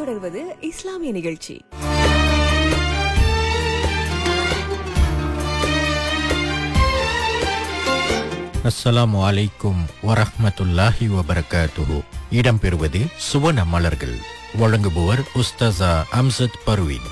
தொடர்வது இஸ்லாமிய நிகழ்ச்சி. அஸ்ஸலாமு அலைக்கும் வரஹ்மத்துல்லாஹி வபரகாத்துஹு. இடம்பெறுவது சுவன மலர்கள். வழங்குபவர் உஸ்தாஸா அம்சத் பர்வீன்.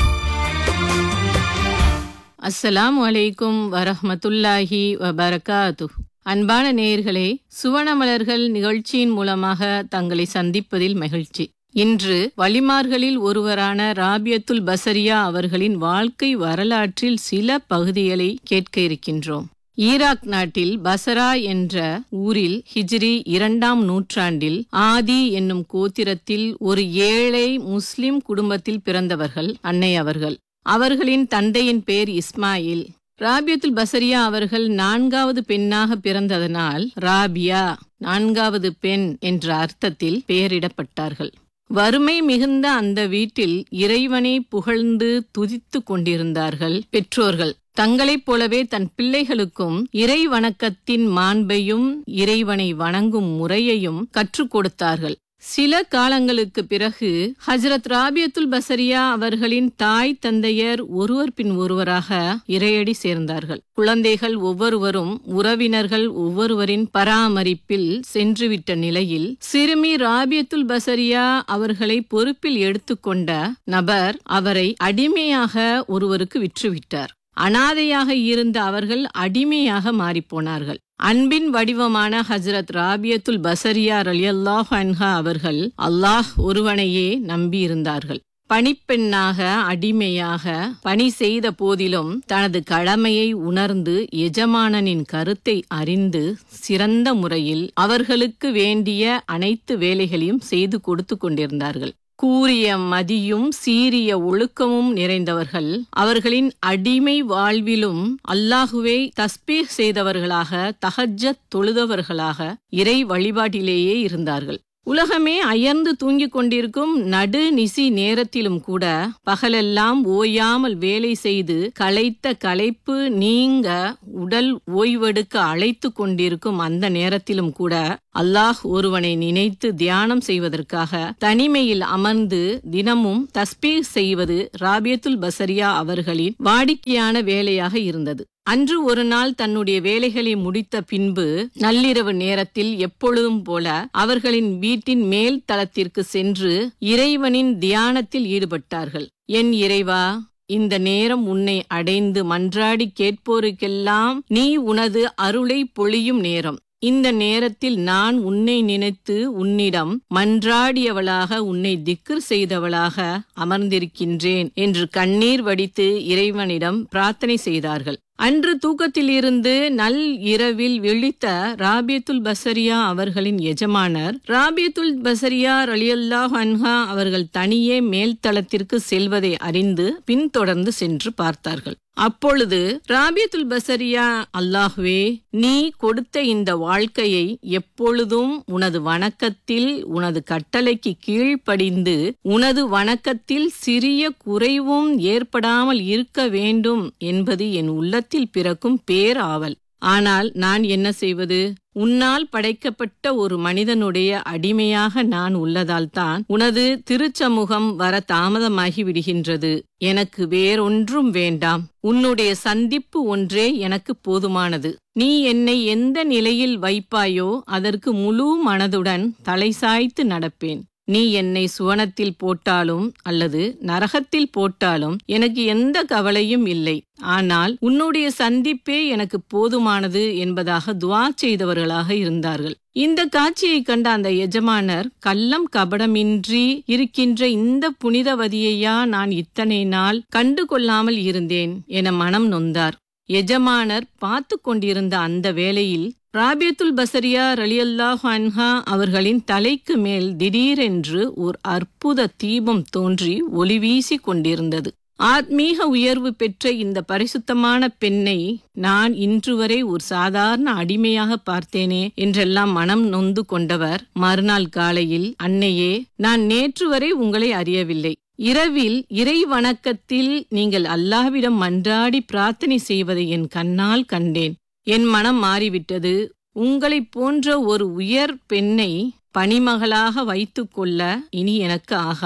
அஸ்ஸலாமு அலைக்கும் வரஹ்மத்துல்லாஹி வபரகாத்துஹு. அன்பான நேயர்களே, சுவனமலர்கள் நிகழ்ச்சியின் மூலமாக தங்களை சந்திப்பதில் மகிழ்ச்சி. இன்று வலிமார்களில் ஒருவரான ராபியத்துல் பஸரியா அவர்களின் வாழ்க்கை வரலாற்றில் சில பகுதிகளை கேட்க இருக்கின்றோம். ஈராக் நாட்டில் பசரா என்ற ஊரில் ஹிஜ்ரி 2ஆம் நூற்றாண்டில் ஆதி என்னும் கோத்திரத்தில் ஒரு ஏழை முஸ்லிம் குடும்பத்தில் பிறந்தவர்கள் அன்னை அவர்கள். அவர்களின் தந்தையின் பெயர் இஸ்மாயில். ராபியத்துல் பஸரியா அவர்கள் 4வது பெண்ணாக பிறந்ததனால் ராபியா, 4வது பெண் என்ற அர்த்தத்தில் பெயரிடப்பட்டார்கள். வறுமை மிகுந்த அந்த வீட்டில் இறைவனை புகழ்ந்து துதித்து கொண்டிருந்தார்கள் பெற்றோர்கள். தங்களைப் போலவே தன் பிள்ளைகளுக்கும் இறை வணக்கத்தின் மாண்பையும் இறைவனை வணங்கும் முறையையும் கற்றுக் கொடுத்தார்கள். சில காலங்களுக்கு பிறகு ஹஜ்ரத் ராபியத்துல் பஸரியா அவர்களின் தாய் தந்தையர் ஒருவர் பின் ஒருவராக இறையடி சேர்ந்தார்கள். குழந்தைகள் ஒவ்வொருவரும் உறவினர்கள் ஒவ்வொருவரின் பராமரிப்பில் சென்றுவிட்ட நிலையில் சிறுமி ராபியத்துல் பஸரியா அவர்களை பொறுப்பில் எடுத்துக்கொண்ட நபர் அவரை அடிமையாக ஒருவருக்கு விற்றுவிட்டார். அனாதையாக இருந்த அவர்கள் அடிமையாக மாறிப்போனார்கள். அன்பின் வடிவமான ஹஜ்ரத் ராபியத்துல் பஸரியா ரலியல்லாஹு அன்ஹா அவர்கள் அல்லாஹ் ஒருவனையே நம்பியிருந்தார்கள். பணிப்பெண்ணாக அடிமையாக பணி செய்த போதிலும் தனது கடமையை உணர்ந்து எஜமானனின் கருத்தை அறிந்து சிறந்த முறையில் அவர்களுக்கு வேண்டிய அனைத்து வேலைகளையும் செய்து கொடுத்து கொண்டிருந்தார்கள். கூரிய மதியும் சீரிய ஒழுக்கமும் நிறைந்தவர்கள். அவர்களின் அடிமை வாழ்விலும் அல்லாஹுவை தஸ்பீஹ் செய்தவர்களாக, தஹஜ்ஜத் தொழுதவர்களாக இறை வழிபாட்டிலேயே இருந்தார்கள். உலகமே அயர்ந்து தூங்கிக் கொண்டிருக்கும் நடு நிசி நேரத்திலும் கூட பகலெல்லாம் ஓயாமல் வேலை செய்து களைத்த களைப்பு நீங்க உடல் ஓய்வெடுக்க அழைத்து கொண்டிருக்கும் அந்த நேரத்திலும் கூட அல்லாஹ் ஒருவனை நினைத்து தியானம் செய்வதற்காக தனிமையில் அமர்ந்து தினமும் தஸ்பீஹ் செய்வது ராபியத்துல் பஸரியா அவர்களின் வாடிக்கையான வேலையாக இருந்தது. அன்று ஒரு நாள் தன்னுடைய வேலைகளை முடித்த பின்பு நள்ளிரவு நேரத்தில் எப்பொழுதும் போல அவர்களின் வீட்டின் மேல் தளத்திற்கு சென்று இறைவனின் தியானத்தில் ஈடுபட்டார்கள். என் இறைவா, இந்த நேரம் உன்னை அடைந்து மன்றாடி கேட்போருக்கெல்லாம் நீ உனது அருளை பொழியும் நேரம். இந்த நேரத்தில் நான் உன்னை நினைத்து உன்னிடம் மன்றாடியவளாக, உன்னை திக்ர் செய்தவளாக அமர்ந்திருக்கின்றேன் என்று கண்ணீர் வடித்து இறைவனிடம் பிரார்த்தனை செய்தார்கள். அன்று தூக்கத்திலிருந்து நல் இரவில் விழித்த ராபியத்துல் பஸரியா அவர்களின் எஜமானர் ராபியத்துல் பஸரியா ரலியல்லாஹு அன்ஹா அவர்கள் தனியே மேல்தளத்திற்கு செல்வதை அறிந்து பின்தொடர்ந்து சென்று பார்த்தார்கள். அப்பொழுது ராபியத்துல் பஸரியா, அல்லாஹ்வே, நீ கொடுத்த இந்த வாழ்க்கையை எப்பொழுதும் உனது வணக்கத்தில் உனது கட்டளைக்கு கீழ்ப்படிந்து உனது வணக்கத்தில் சிறிய குறைவும் ஏற்படாமல் இருக்க வேண்டும் என்பது என் உள்ளத்தில் பிறக்கும் பேராவல். ஆனால் நான் என்ன செய்வது? உன்னால் படைக்கப்பட்ட ஒரு மனிதனுடைய அடிமையாக நான் உள்ளதால் தான் உனது திருச்சமூகம் வர தாமதமாகி விடுகின்றது. எனக்கு வேறொன்றும் வேண்டாம். உன்னுடைய சந்திப்பு ஒன்றே எனக்கு போதுமானது. நீ என்னை எந்த நிலையில் வைப்பாயோ அதற்கு முழு மனதுடன் தலை சாய்த்து நடப்பேன். நீ என்னை சுவனத்தில் போட்டாலும் அல்லது நரகத்தில் போட்டாலும் எனக்கு எந்த கவலையும் இல்லை. ஆனால் உன்னுடைய சந்திப்பே எனக்கு போதுமானது என்பதாக துஆ செய்தவர்களாக இருந்தார்கள். இந்த காட்சியை கண்ட அந்த எஜமானர், கள்ளம் கபடமின்றி இருக்கின்ற இந்த புனிதவதியையா நான் இத்தனை நாள் கண்டு கொள்ளாமல் இருந்தேன் என மனம் நொந்தார். எஜமானர் பார்த்து கொண்டிருந்த அந்த வேளையில் ராபியத்துல் பஸரியா ரலியல்லாஹு அன்ஹா அவர்களின் தலைக்கு மேல் திடீரென்று ஒரு அற்புத தீபம் தோன்றி ஒளி வீசி கொண்டிருந்தது. ஆத்மீக உயர்வு பெற்ற இந்த பரிசுத்தமான பெண்ணை நான் இன்று வரை ஒரு சாதாரண அடிமையாக பார்த்தேனே என்றெல்லாம் மனம் நொந்து கொண்டவர் மறுநாள் காலையில், அன்னையே, நான் நேற்று வரை உங்களை அறியவில்லை. இரவில் இறை வணக்கத்தில் நீங்கள் அல்லாஹ்விடம் மன்றாடி பிரார்த்தனை செய்வதை என் கண்ணால் கண்டேன். என் மனம் மாறிவிட்டது. உங்களைப் போன்ற ஒரு உயர் பெண்ணை பணிமகளாக வைத்து கொள்ள இனி எனக்கு ஆகாது.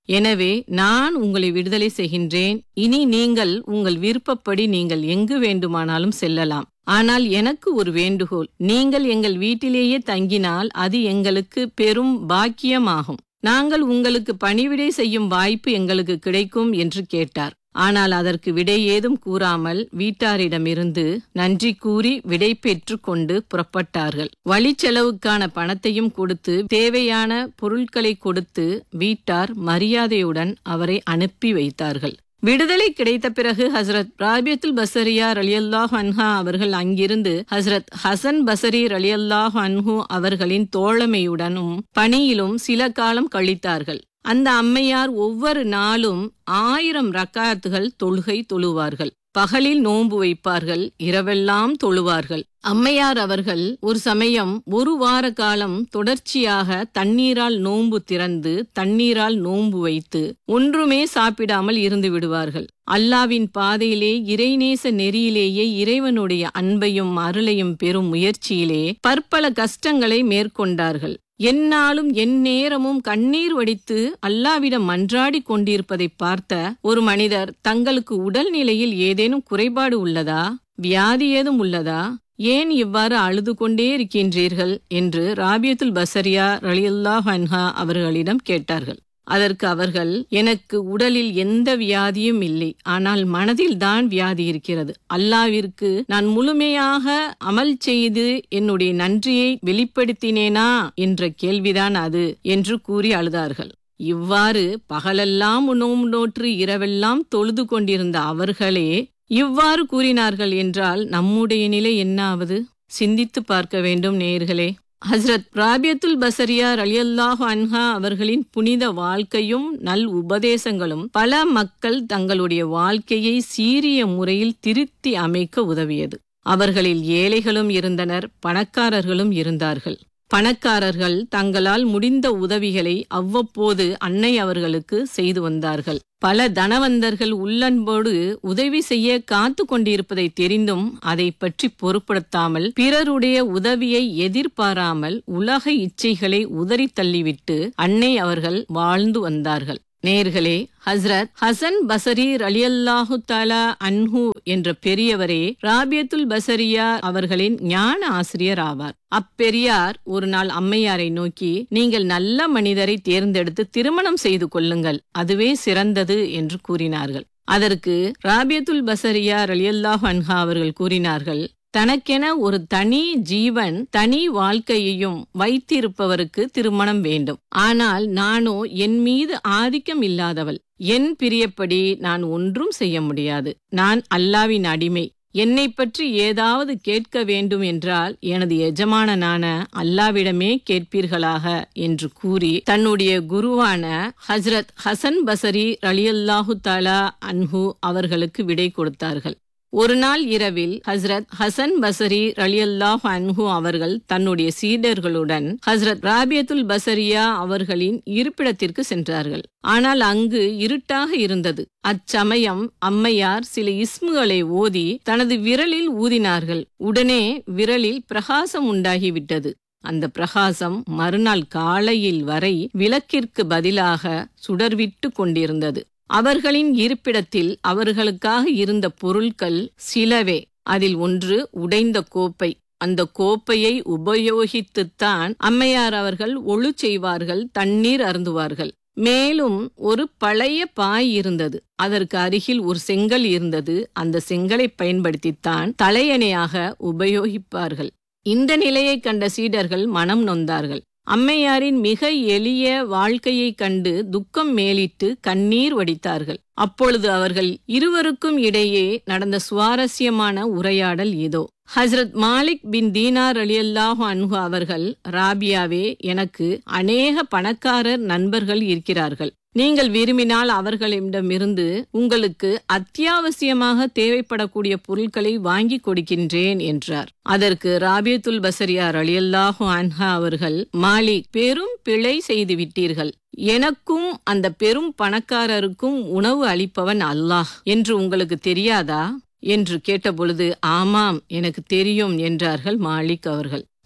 எனவே நான் உங்களை விடுதலை செய்கின்றேன். இனி நீங்கள் உங்கள் விருப்பப்படி நீங்கள் எங்கு வேண்டுமானாலும் செல்லலாம். ஆனால் எனக்கு ஒரு வேண்டுகோள், நீங்கள் எங்கள் வீட்டிலேயே தங்கினால் அது எங்களுக்கு பெரும் பாக்கியமாகும். நாங்கள் உங்களுக்கு பணிவிடை செய்யும் வாய்ப்பு எங்களுக்கு கிடைக்கும் என்று கேட்டார். ஆனால் அதற்கு விடை ஏதும் கூறாமல் வீட்டாரிடமிருந்து நன்றி கூறி விடை பெற்று கொண்டு புறப்பட்டார்கள். வழிச்செலவுக்கான பணத்தையும் கொடுத்து தேவையான பொருட்களை கொடுத்து வீட்டார் மரியாதையுடன் அவரை அனுப்பி வைத்தார்கள். விடுதலை கிடைத்த பிறகு ஹசரத் ராபியத்துல் பஸரியா ரலியல்லாஹு அன்ஹா அவர்கள் அங்கிருந்து ஹசரத் ஹசன் பஸரி ரலியல்லாஹு அன்ஹு அவர்களின் தோழமையுடனும் பணியிலும் சில காலம் கழித்தார்கள். அந்த அம்மையார் ஒவ்வொரு நாளும் 1000 ரக்காத்துகள் தொழுகை தொழுவார்கள். பகலில் நோன்பு வைப்பார்கள், இரவெல்லாம் தொழுவார்கள். அம்மையார் அவர்கள் ஒரு சமயம் 1 வார காலம் தொடர்ச்சியாக தண்ணீரால் நோன்பு திறந்து தண்ணீரால் நோன்பு வைத்து ஒன்றுமே சாப்பிடாமல் இருந்து விடுவார்கள். அல்லாவின் பாதையிலே இறைநேச நெறியிலேயே இறைவனுடைய அன்பையும் அருளையும் பெறும் முயற்சியிலே பற்பல கஷ்டங்களை மேற்கொண்டார்கள். எந்நாளும் எந்நேரமும் கண்ணீர் வடித்து அல்லாவிடம் மன்றாடி கொண்டிருப்பதை பார்த்த ஒரு மனிதர், தங்களுக்கு உடல்நிலையில் ஏதேனும் குறைபாடு உள்ளதா, வியாதி ஏதும் உள்ளதா, ஏன் இவ்வாறு அழுது கொண்டே இருக்கின்றீர்கள் என்று ராபியத்துல் பஸரியா ரலியல்லாஹு அன்ஹா அவர்களிடம் கேட்டார்கள். அதற்கு அவர்கள், எனக்கு உடலில் எந்த வியாதியும் இல்லை, ஆனால் மனதில் தான் வியாதி இருக்கிறது. அல்லாவிற்கு நான் முழுமையாக அமல் செய்து என்னுடைய நன்றியை வெளிப்படுத்தினேனா என்ற கேள்விதான் அது என்று கூறி அழுதார்கள். இவ்வாறு பகலெல்லாம் நோன்பு நோற்று இரவெல்லாம் தொழுது கொண்டிருந்த அவர்களே இவ்வாறு கூறினார்கள் என்றால் நம்முடைய நிலை என்னாவது? சிந்தித்து பார்க்க வேண்டும் நேயர்களே. ஹஸ்ரத் ராபியத்துல் பஸரியா ரலியல்லாஹு அன்ஹா அவர்களின் புனித வாழ்க்கையும் நல் உபதேசங்களும் பல மக்கள் தங்களுடைய வாழ்க்கையை சீரிய முறையில் திருத்தி அமைக்க உதவியது. அவர்களில் ஏழைகளும் இருந்தனர், பணக்காரர்களும் இருந்தார்கள். பணக்காரர்கள் தங்களால் முடிந்த உதவிகளை அவ்வப்போது அன்னை அவர்களுக்கு செய்து வந்தார்கள். பல தனவந்தர்கள் உள்ளன்போடு உதவி செய்ய காத்து கொண்டிருப்பதை தெரிந்தும் அதை பற்றி பொருட்படுத்தாமல் பிறருடைய உதவியை எதிர்பாராமல் உலக இச்சைகளை உதறி தள்ளிவிட்டு அன்னை அவர்கள் வாழ்ந்து வந்தார்கள். நேர்களே, ஹஸ்ரத் ஹசன் பஸரி ரலியல்லாஹு தஆலா அன்ஹு என்ற பெரியவரே ராபியத்துல் பஸரியா அவர்களின் ஞான ஆசிரியர் ஆவார். அப்பெரியார் ஒரு நாள் அம்மையாரை நோக்கி, நீங்கள் நல்ல மனிதரை தேர்ந்தெடுத்து திருமணம் செய்து கொள்ளுங்கள், அதுவே சிறந்தது என்று கூறினார்கள். அதற்கு ராபியத்துல் பஸரியா ரலியல்லாஹு அன்ஹா அவர்கள் கூறினார்கள், தனக்கென ஒரு தனி ஜீவன் தனி வாழ்க்கையையும் வைத்திருப்பவருக்கு திருமணம் வேண்டும். ஆனால் நானோ என் மீது ஆதிக்கம் இல்லாதவள், என் பிரியப்படி நான் ஒன்றும் செய்ய முடியாது. நான் அல்லாவின் அடிமை. என்னை பற்றி ஏதாவது கேட்க வேண்டும் என்றால் எனது எஜமானனான அல்லாவிடமே கேட்பீர்களாக என்று கூறி தன்னுடைய குருவான ஹஸ்ரத் ஹசன் பஸரி ரலியல்லாஹு தஆலா அன்ஹு அவர்களுக்கு விடை கொடுத்தார்கள். ஒரு நாள் இரவில் ஹஸ்ரத் ஹசன் பஸரி ரலியல்லாஹு அன்ஹு அவர்கள் தன்னுடைய சீடர்களுடன் ஹஸ்ரத் ராபியத்துல் பஸரியா அவர்களின் இருப்பிடத்திற்கு சென்றார்கள். ஆனால் அங்கு இருட்டாக இருந்தது. அச்சமயம் அம்மையார் சில இஸ்முகளை ஓதி தனது விரலில் ஊதினார்கள். உடனே விரலில் பிரகாசம் உண்டாகிவிட்டது. அந்த பிரகாசம் மறுநாள் காலையில் வரை விளக்கிற்கு பதிலாக சுடர்விட்டு கொண்டிருந்தது. அவர்களின் இருப்பிடத்தில் அவர்களுக்காக இருந்த பொருட்கள் சிலவே. அதில் ஒன்று உடைந்த கோப்பை. அந்த கோப்பையை உபயோகித்துத்தான் அம்மையார் அவர்கள் ஒழு செய்வார்கள், தண்ணீர் அருந்துவார்கள். மேலும் ஒரு பழைய பாய் இருந்தது. அதற்கு அருகில் ஒரு செங்கல் இருந்தது. அந்த செங்கலை பயன்படுத்தித்தான் தலையணையாக உபயோகிப்பார்கள். இந்த நிலையை கண்ட சீடர்கள் மனம் நொந்தார்கள். அம்மையாரின் மிக எளிய வாழ்க்கையை கண்டு துக்கம் மேலிட்டு கண்ணீர் வடித்தார்கள். அப்பொழுது அவர்கள் இருவருக்கும் இடையே நடந்த சுவாரஸ்யமான உரையாடல் இதோ. ஹஸ்ரத் மாலிக் பின் தீனார் ரலியல்லாஹு அன்ஹு அவர்கள், ராபியாவே, எனக்கு அநேக பணக்காரர் நண்பர்கள் இருக்கிறார்கள். நீங்கள் விரும்பினால் அவர்களிடமிருந்து உங்களுக்கு அத்தியாவசியமாக தேவைப்படக்கூடிய பொருட்களை வாங்கி கொடுக்கின்றேன் என்றார். அதற்கு ராபியத்துல் பஸரியா ரலியல்லாஹு அன்ஹா அவர்கள், மாலிக், பெரும் பிழை செய்து விட்டீர்கள். எனக்கும் அந்த பெரும் பணக்காரருக்கும் உணவு அளிப்பவன் அல்லாஹ் என்று உங்களுக்கு தெரியாதா என்று கேட்டபொழுது, ஆமாம், எனக்கு தெரியும் என்றார்கள் மாலிக் அவர்கள்.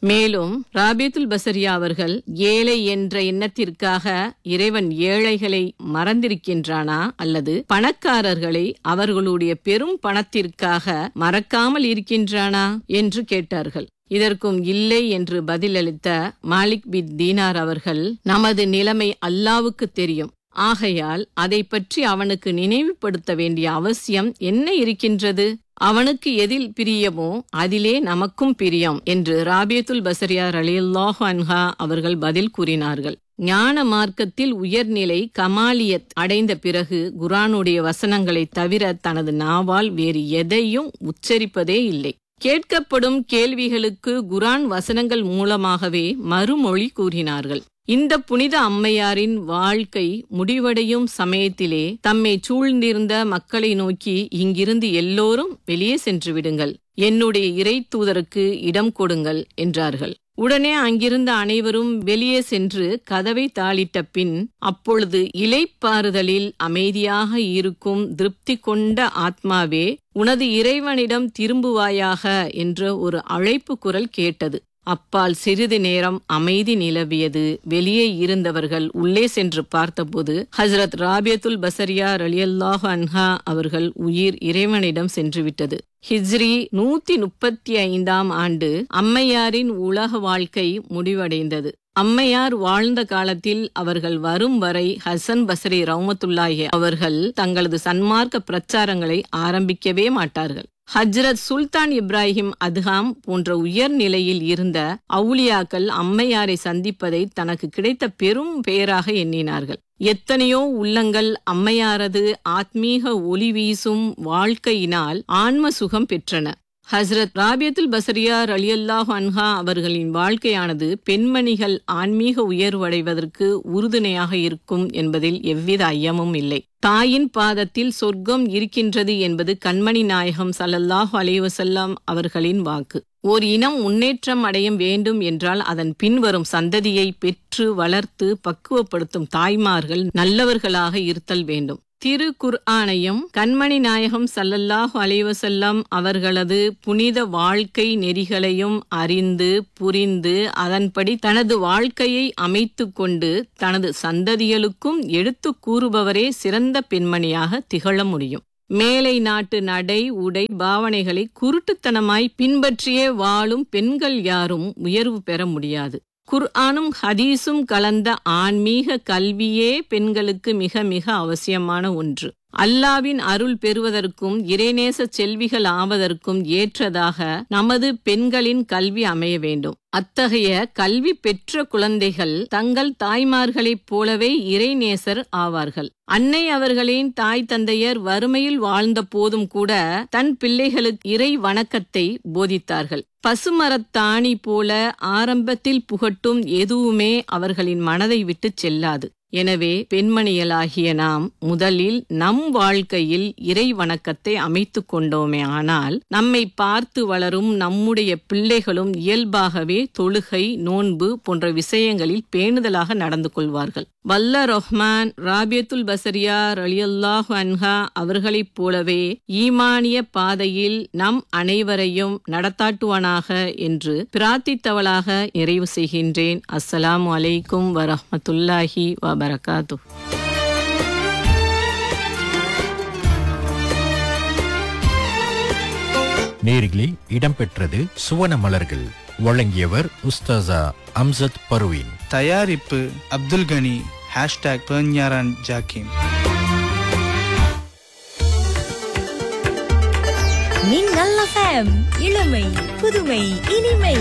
மேலும் ராபியத்துல் பசரியா அவர்கள் ஏழை என்ற எண்ணத்திற்காக இறைவன் ஏழைகளை மறந்திருக்கின்றானா அல்லது பணக்காரர்களை அவர்களுடைய பெரும் பணத்திற்காக மறக்காமல் இருக்கின்றானா என்று கேட்டார்கள். இதற்கும் இல்லை என்று பதிலளித்த மாலிக் பின் தீனார் அவர்கள், நமது நிலைமை அல்லாவுக்கு தெரியும், ஆகையால் அதை பற்றி அவனுக்கு நினைவுபடுத்த வேண்டிய அவசியம் என்ன இருக்கின்றது? அவனுக்கு எதில் பிரியமோ அதிலே நமக்கும் பிரியம் என்று ராபியத்துல் பசரியா ரலியல்லாஹு அன்ஹா அவர்கள் பதில் கூறினார்கள். ஞான மார்க்கத்தில் உயர்நிலை கமாலியத் அடைந்த பிறகு குர்ஆனுடைய வசனங்களை தவிர தனது நாவால் வேறு எதையும் உச்சரிப்பதே இல்லை. கேட்கப்படும் கேள்விகளுக்கு குர்ஆன் வசனங்கள் மூலமாகவே மறுமொழி கூறினார்கள். இந்த புனித அம்மையாரின் வாழ்க்கை முடிவடையும் சமயத்திலே தம்மை சூழ்ந்திருந்த மக்களை நோக்கி, இங்கிருந்து எல்லோரும் வெளியே சென்று விடுங்கள், என்னுடைய இறை தூதருக்கு இடம் கொடுங்கள் என்றார்கள். உடனே அங்கிருந்த அனைவரும் வெளியே சென்று கதவை தாளிட்ட பின், அப்பொழுது இளைப்பாறுதலில் அமைதியாக இருக்கும் திருப்தி கொண்ட ஆத்மாவே, உனது இறைவனிடம் திரும்புவாயாக என்ற ஒரு அழைப்பு குரல் கேட்டது. அப்பால் சிறிது நேரம் அமைதி நிலவியது. வெளியே இருந்தவர்கள் உள்ளே சென்று பார்த்தபோது ஹஸ்ரத் ராபியத்துல் பசரியா ரலியல்லாஹு அன்ஹா அவர்கள் உயிர் இறைவனிடம் சென்றுவிட்டது. ஹிஜ்ரி 135ஆம் ஆண்டு அம்மையாரின் உலக வாழ்க்கை முடிவடைந்தது. அம்மையார் வாழ்ந்த காலத்தில் அவர்கள் வரும் வரை ஹசன் பஸ்ரி ரஹ்மத்துல்லாஹி அவர்கள் தங்களது சன்மார்க்க பிரச்சாரங்களை ஆரம்பிக்கவே மாட்டார்கள். ஹஜ்ரத் சுல்தான் இப்ராஹிம் அத்ஹாம் போன்ற உயர் நிலையில் இருந்த அவுலியாக்கள் அம்மையாரை சந்திப்பதை தனக்கு கிடைத்த பெரும் பெயராக எண்ணினார்கள். எத்தனையோ உள்ளங்கள் அம்மையாரது ஆத்மீக ஒளி வீசும் வாழ்க்கையினால் ஆன்ம சுகம் பெற்றன. ஹஸ்ரத் ராபியத்துல் பசரியா ரலியல்லாஹு அன்ஹா அவர்களின் வாழ்க்கையானது பெண்மணிகள் ஆன்மீக உயர்வடைவதற்கு உறுதுணையாக இருக்கும் என்பதில் எவ்வித ஐயமும் இல்லை. தாயின் பாதத்தில் சொர்க்கம் இருக்கின்றது என்பது கண்மணி நாயகம் ஸல்லல்லாஹு அலைஹி வஸல்லம் அவர்களின் வாக்கு. ஓர் இனம் முன்னேற்றம் அடைய வேண்டும் என்றால் அதன் பின்வரும் சந்ததியை பெற்று வளர்த்து பக்குவப்படுத்தும் தாய்மார்கள் நல்லவர்களாக இருத்தல் வேண்டும். திரு குர்ஆனையும் கண்மணி நாயகம் ஸல்லல்லாஹு அலைஹி வஸல்லம் அவர்களது புனித வாழ்க்கை நெறிகளையும் அறிந்து புரிந்து அதன்படி தனது வாழ்க்கையை அமைத்து கொண்டு தனது சந்ததிகளுக்கும் எடுத்து கூறுபவரே சிறந்த பெண்மணியாக திகழ முடியும். மேலை நாட்டு நடை உடை பாவனைகளை குருட்டுத்தனமாய் பின்பற்றியே வாழும் பெண்கள் யாரும் உயர்வு பெற முடியாது. குர்ஆனும் ஹதீஸும் கலந்த ஆன்மீக கல்வியே பெண்களுக்கு மிக மிக அவசியமான ஒன்று. அல்லாவின் அருள் பெறுவதற்கும் இறைநேச செல்விகள் ஆவதற்கும் ஏற்றதாக நமது பெண்களின் கல்வி அமைய வேண்டும். அத்தகைய கல்வி பெற்ற குழந்தைகள் தங்கள் தாய்மார்களைப் போலவே இறைநேசர் ஆவார்கள். அன்னை அவர்களின் தாய் தந்தையர் வறுமையில் வாழ்ந்த போதும் கூட தன் பிள்ளைகளுக்கு இறை வணக்கத்தை போதித்தார்கள். பசுமரத்தாணி போல ஆரம்பத்தில் புகட்டும் எதுவுமே அவர்களின் மனதை விட்டு செல்லாது. எனவே பெண்மணிகளாகிய நாம் முதலில் நம் வாழ்க்கையில் இறை வணக்கத்தை அமைத்து கொண்டோமே ஆனால் நம்மை பார்த்து வளரும் நம்முடைய பிள்ளைகளும் இயல்பாகவே தொழுகை நோன்பு போன்ற விஷயங்களில் பேணுதலாக நடந்து கொள்வார்கள். வல்ல ரஹ்மான் ராபியத்துல் பசரியா ரலியல்லாஹு அன்ஹா அவர்களைப் போலவே ஈமானிய பாதையில் நம் அனைவரையும் நடத்தாட்டுவானாக என்று பிரார்த்தித்தவளாக நிறைவு செய்கின்றேன். அஸ்ஸலாமு அலைக்கும் வரஹ்மத்துல்லாஹி வபரகாத்துஹு. நேரிலே இடம்பெற்றது சுவன மலர்கள். வழங்கியவர் உஸ்தாசா அம்சத் பர்வீன். தயாரிப்பு அப்துல் கனி. #பெர்ஞாரான் ஜாக்கிம். மின்னல் FM, இளமை புதுமை இனிமை.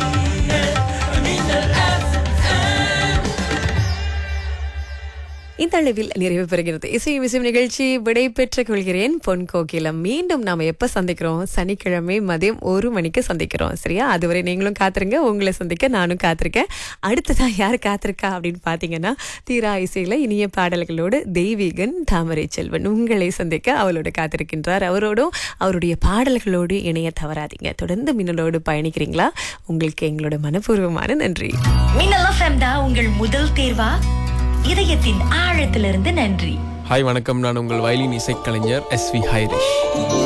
இந்த அளவில் நிறைவு பெறுகிறது இசையும் இசையும் நிகழ்ச்சி. விடை பெற்றுக் கொள்கிறேன். பொன் கோகிலம். மீண்டும் நாம எப்ப சந்திக்கிறோம்? சனிக்கிழமை மதியம் 1 மணிக்கு சந்திக்கிறோம். சரியா? அதுவரை நீங்களும் காத்திருங்க. உங்களை சந்திக்க நானும் காத்திருக்கேன். அடுத்ததா யார் காத்திருக்கா அப்படின்னு பாத்தீங்கன்னா, தீரா இசையில இனிய பாடல்களோடு தெய்வீகன் தாமரை செல்வன் உங்களை சந்திக்க அவளோடு காத்திருக்கின்றார். அவரோடும் அவருடைய பாடல்களோடு இணைய தவறாதீங்க. தொடர்ந்து மின்னலோடு பயணிக்கிறீங்களா? உங்களுக்கு எங்களோட மனப்பூர்வமான நன்றி. மின்னல் FM தான் உங்கள் முதல் தேர்வா? இதயத்தின் ஆழத்திலிருந்து நன்றி. ஹாய், வணக்கம். நான் உங்கள் வயலின் இசைக்கலைஞர் SV ஹைரிஷ்.